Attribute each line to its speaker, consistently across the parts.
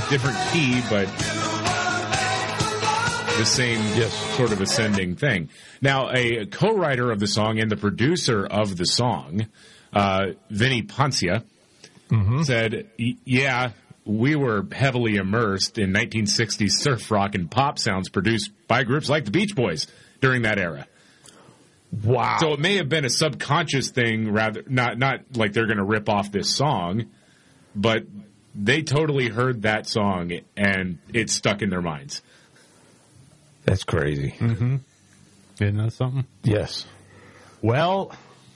Speaker 1: different key, but the same sort of ascending thing. Now, a co-writer of the song and the producer of the song, Vinny Poncia, said, yeah, we were heavily immersed in 1960s surf rock and pop sounds produced by groups like the Beach Boys during that era.
Speaker 2: Wow.
Speaker 1: So it may have been a subconscious thing, rather not like they're going to rip off this song, but they totally heard that song and it stuck in their minds.
Speaker 2: That's crazy.
Speaker 3: Mm-hmm. Isn't that something?
Speaker 2: Yes.
Speaker 3: Well,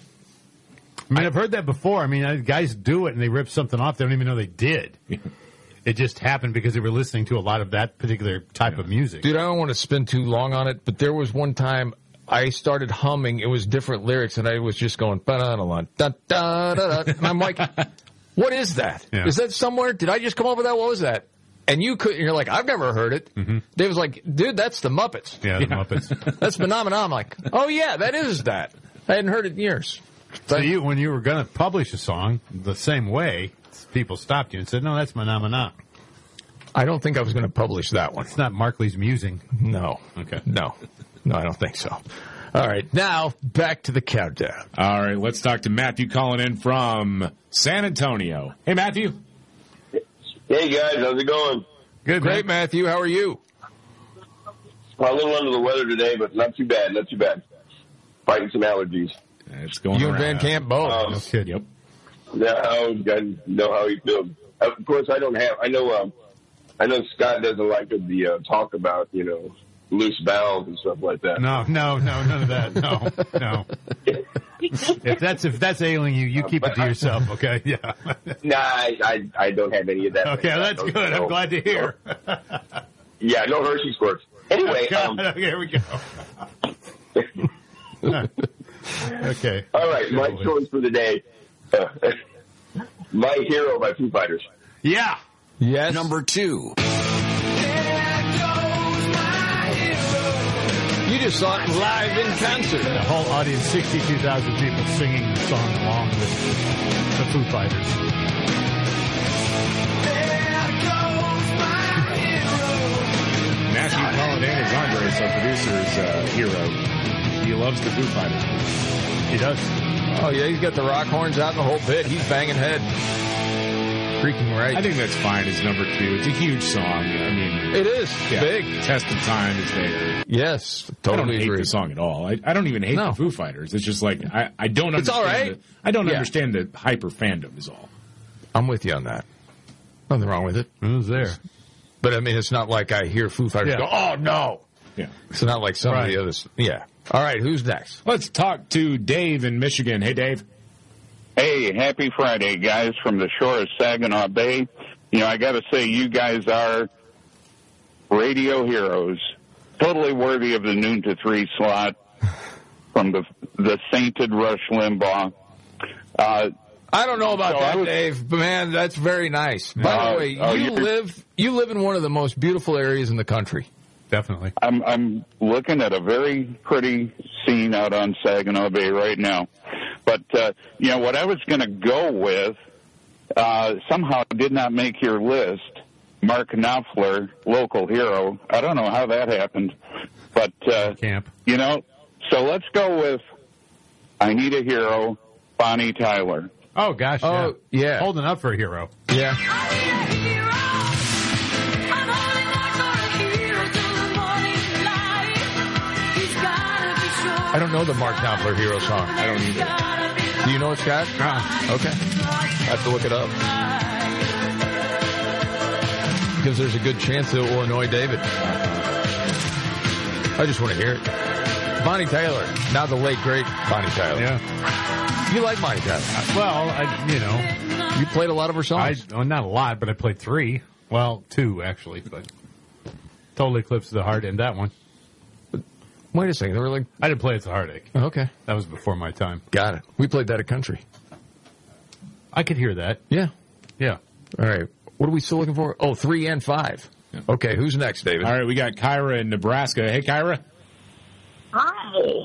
Speaker 3: I mean, I've heard that before. I mean, guys do it and they rip something off. They don't even know they did. It just happened because they were listening to a lot of that particular type of music.
Speaker 2: Dude, I don't want to spend too long on it, but there was one time I started humming. It was different lyrics, and I was just going, ba-da-da-da-da-da-da. And I'm like, what is that?
Speaker 3: Yeah.
Speaker 2: Is that somewhere? Did I just come up with that? What was that? And you're like, I've never heard it.
Speaker 3: Mm-hmm.
Speaker 2: Dave was like, dude, that's the Muppets.
Speaker 3: Yeah, the Muppets.
Speaker 2: That's Phenomena. I'm like, oh, yeah, that is that. I hadn't heard it in years.
Speaker 3: So when you were going to publish a song the same way, people stopped you and said, no, that's Phenomena.
Speaker 2: I don't think I was going to publish that one.
Speaker 3: It's not Markley's Musing.
Speaker 2: No.
Speaker 3: Okay.
Speaker 2: No, I don't think so. All right, now back to the countdown.
Speaker 1: All right, let's talk to Matthew calling in from San Antonio. Hey, Matthew.
Speaker 4: Hey, guys. How's it going?
Speaker 2: Good, great, Matthew. How are you?
Speaker 4: Well, a little under the weather today, but not too bad. Not too bad. Fighting some allergies.
Speaker 1: It's going
Speaker 2: You
Speaker 1: around.
Speaker 2: and Van Camp both.
Speaker 3: No kidding.
Speaker 1: Yep.
Speaker 4: Now, you guys know how he feels. Of course, I don't have. I know Scott doesn't like the talk about loose valves and stuff like that.
Speaker 3: No, none of that. No. If that's ailing you, you keep it to yourself, okay? Yeah.
Speaker 4: Nah, I don't have any of that.
Speaker 3: Okay, that's good. I'm glad to hear.
Speaker 4: Yeah, no Hershey squirts. Anyway,
Speaker 3: here we go. Okay.
Speaker 4: All right, my choice for the day, My Hero by Foo Fighters.
Speaker 3: Yeah.
Speaker 2: Yes.
Speaker 5: Number 2.
Speaker 2: You just saw it live in concert.
Speaker 3: The whole audience, 62,000 people singing the song along with the Foo Fighters.
Speaker 1: Matthew Polidana's Andres, our producer's hero. He loves the Foo Fighters.
Speaker 3: He does.
Speaker 2: Oh, yeah, he's got the rock horns out in the whole pit. He's banging head. Freaking right.
Speaker 1: I think that's fine as number 2. It's a huge song. I mean,
Speaker 2: it is. Big.
Speaker 1: Test of Time is there.
Speaker 2: Yes,
Speaker 1: I don't
Speaker 2: totally
Speaker 1: hate
Speaker 2: agree.
Speaker 1: the song at all. I don't even hate the Foo Fighters. It's just like I don't
Speaker 2: It's
Speaker 1: understand.
Speaker 2: all right.
Speaker 1: I don't understand the hyper fandom is all.
Speaker 2: I'm with you on that. Nothing wrong with it.
Speaker 3: It was there.
Speaker 2: But, I mean, it's not like I hear Foo Fighters go, oh, no.
Speaker 1: Yeah.
Speaker 2: It's not like some of the others. Yeah. All right, who's next?
Speaker 1: Let's talk to Dave in Michigan. Hey, Dave.
Speaker 6: Hey, happy Friday, guys, from the shore of Saginaw Bay. I got to say, you guys are radio heroes, totally worthy of the noon to 3 slot from the sainted Rush Limbaugh.
Speaker 2: I don't know about that, Dave, but man, that's very nice. By the way, you live in one of the most beautiful areas in the country.
Speaker 3: Definitely.
Speaker 6: I'm looking at a very pretty scene out on Saginaw Bay right now. But, what I was going to go with somehow did not make your list. Mark Knopfler, local hero. I don't know how that happened. But,
Speaker 3: Camp.
Speaker 6: So let's go with I Need a Hero, Bonnie Tyler.
Speaker 3: Oh, gosh,
Speaker 2: Oh, yeah.
Speaker 3: Holding up for a hero.
Speaker 2: Yeah. I don't know the Mark Knopfler hero song.
Speaker 1: I don't either.
Speaker 2: Do you know it, Scott? Okay. I have to look it up. Because there's a good chance it will annoy David. I just want to hear it. Bonnie Tyler. Now the late, great Bonnie Tyler.
Speaker 3: Yeah.
Speaker 2: You like Bonnie Tyler?
Speaker 3: Well,
Speaker 2: You played a lot of her songs.
Speaker 3: not a lot, but I played 3. Well, 2, actually, but Total Eclipse of the Heart and that one.
Speaker 2: Wait a second. They were like...
Speaker 3: I didn't play It's a Heartache.
Speaker 2: Okay.
Speaker 3: That was before my time.
Speaker 2: Got it. We played that at Country.
Speaker 3: I could hear that.
Speaker 2: Yeah.
Speaker 3: Yeah.
Speaker 2: All right. What are we still looking for? Oh, 3 and 5. Yeah. Okay, who's next, David?
Speaker 1: All right, we got Kyra in Nebraska. Hey, Kyra.
Speaker 7: Hi.